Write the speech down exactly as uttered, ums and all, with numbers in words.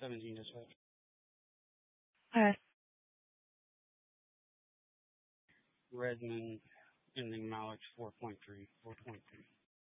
seventeen dispatch. Okay. Redmond ending mileage four point three, four point three.